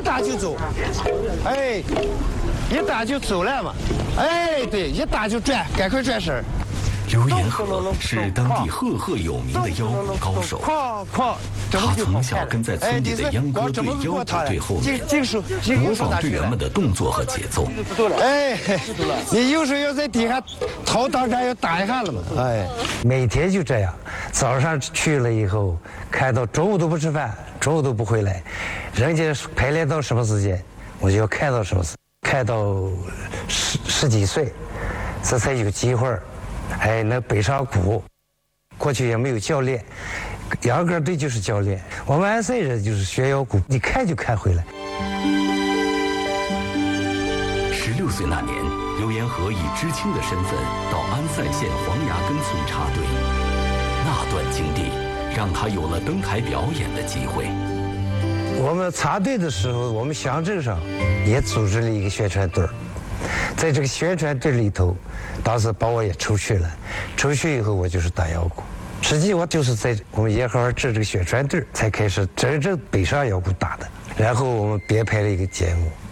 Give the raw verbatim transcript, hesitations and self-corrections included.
打就走，哎，一打就走了嘛，哎，对，一打就转，赶快转身。 刘延和是当地赫赫有名的腰鼓高手，他从小跟在村里的秧歌队、腰鼓队后面，模仿队员们的动作和节奏。 哎，你有时候要在底下头当场要打一下了嘛，哎， 每天就这样，早上去了以后，开到中午都不吃饭，中午都不回来，人家排练到什么时间，我就要开到什么时间，开到十十几岁，这才有机会。哎，那北上鼓，过去也没有教练，秧歌队就是教练。我们安塞人就是学腰鼓，你看就看回来。 十六岁那年，刘延和以知青的身份到安塞县黄崖根村插队，那段经历让他有了登台表演的机会。 我们插队的时候，我们乡镇上也组织了一个宣传队儿。在这个宣传队里头，当时把我也抽去了，抽去以后我就是打腰鼓。实际我就是在我们叶河治这个宣传队才开始真正北上腰鼓打的。然后我们编排了一个节目，